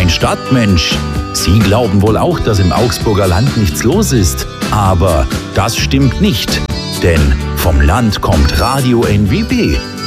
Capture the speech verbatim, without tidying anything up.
Stadtmensch. Sie glauben wohl auch, dass im Augsburger Land nichts los ist. Aber das stimmt nicht. Denn vom Land kommt Radio N W B.